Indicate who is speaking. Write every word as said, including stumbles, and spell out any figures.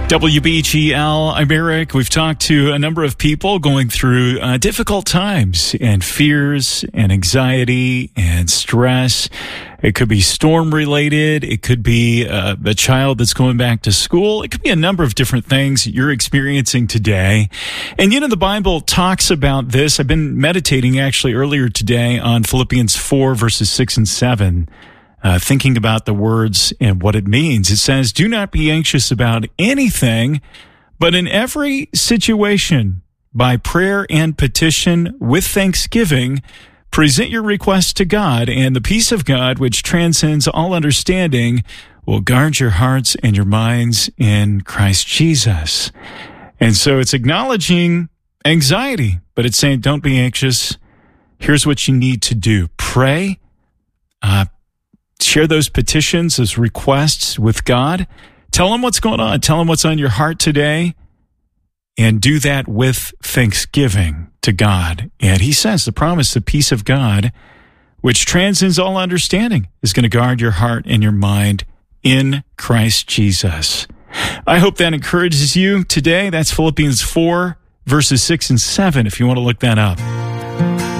Speaker 1: W B G L, I'm Eric. We've talked to a number of people going through uh, difficult times and fears and anxiety and stress. It could be storm related. It could be uh, a child that's going back to school. It could be a number of different things you're experiencing today. And you know, the Bible talks about this. I've been meditating actually earlier today on Philippians four verses six and seven. Uh, thinking about the words and what it means. It says, do not be anxious about anything, but in every situation, by prayer and petition with thanksgiving, present your requests to God, and the peace of God, which transcends all understanding, will guard your hearts and your minds in Christ Jesus. And so it's acknowledging anxiety, but it's saying, don't be anxious. Here's what you need to do. Pray, uh, share those petitions, those requests with God. Tell him what's going on. Tell him what's on your heart today. And do that with thanksgiving to God. And he says the promise, the peace of God, which transcends all understanding, is going to guard your heart and your mind in Christ Jesus. I hope that encourages you today. That's Philippians four, verses six and seven, if you want to look that up.